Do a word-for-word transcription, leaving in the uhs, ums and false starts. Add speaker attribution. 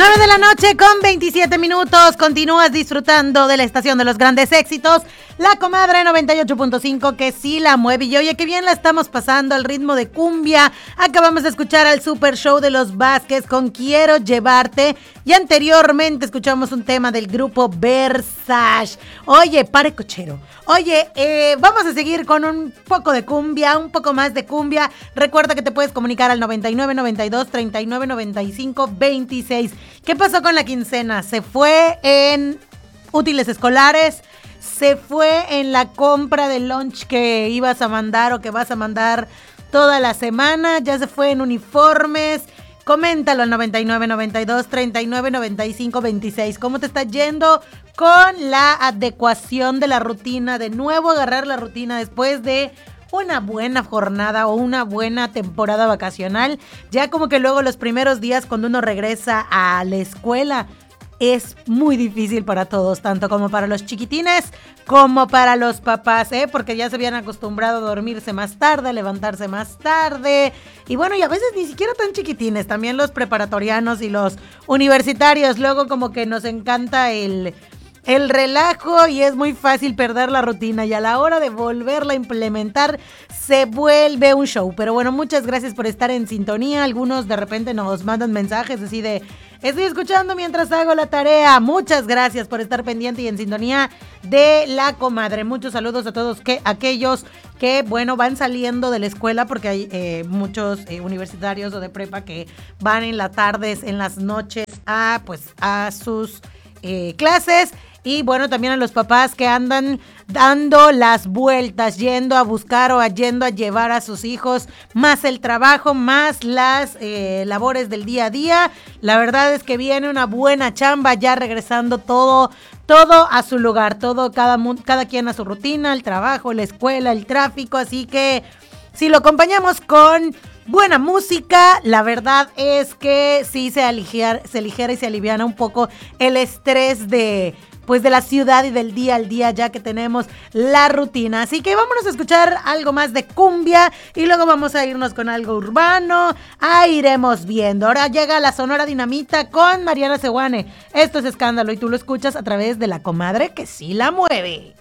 Speaker 1: nueve de la noche con veintisiete minutos. Continúas disfrutando de la estación de los grandes éxitos, La Comadre noventa y ocho punto cinco, que sí la mueve. Y oye, qué bien la estamos pasando al ritmo de cumbia. Acabamos de escuchar al Super Show de los Vázquez con Quiero Llevarte. Y anteriormente escuchamos un tema del grupo Versace. Oye, pare cochero. Oye, eh, vamos a seguir con un poco de cumbia, un poco más de cumbia. Recuerda que te puedes comunicar al noventa y nueve, noventa y dos, treinta y nueve, noventa y cinco, veintiséis. ¿Qué pasó con la quincena? ¿Se fue en útiles escolares? ¿Se fue en la compra de lunch que ibas a mandar o que vas a mandar toda la semana? ¿Ya se fue en uniformes? Coméntalo al noventa y nueve, noventa y dos, treinta y nueve, noventa y cinco, veintiséis. ¿Cómo te está yendo con la adecuación de la rutina? De nuevo agarrar la rutina después de una buena jornada o una buena temporada vacacional. Ya como que luego los primeros días cuando uno regresa a la escuela es muy difícil para todos, tanto como para los chiquitines como para los papás, ¿eh? Porque ya se habían acostumbrado a dormirse más tarde, a levantarse más tarde. Y bueno, y a veces ni siquiera tan chiquitines, también los preparatorianos y los universitarios. Luego como que nos encanta el... el relajo y es muy fácil perder la rutina, y a la hora de volverla a implementar se vuelve un show. Pero bueno, muchas gracias por estar en sintonía. Algunos de repente nos mandan mensajes así de: estoy escuchando mientras hago la tarea. Muchas gracias por estar pendiente y en sintonía de La Comadre. Muchos saludos a todos que, aquellos que, bueno, van saliendo de la escuela, porque hay eh, muchos eh, universitarios o de prepa que van en las tardes, en las noches a, pues, a sus eh, clases. Y bueno, también a los papás que andan dando las vueltas, yendo a buscar o yendo a llevar a sus hijos, más el trabajo, más las eh, labores del día a día. La verdad es que viene una buena chamba, ya regresando todo, todo a su lugar, todo, cada, cada quien a su rutina, el trabajo, la escuela, el tráfico. Así que si lo acompañamos con buena música, la verdad es que sí se aligera, se aligera y se aliviana un poco el estrés de... pues de la ciudad y del día al día, ya que tenemos la rutina. Así que vámonos a escuchar algo más de cumbia y luego vamos a irnos con algo urbano. Ahí iremos viendo. Ahora llega la Sonora Dinamita con Mariana Sewane. Esto es Escándalo y tú lo escuchas a través de La Comadre, que sí la mueve.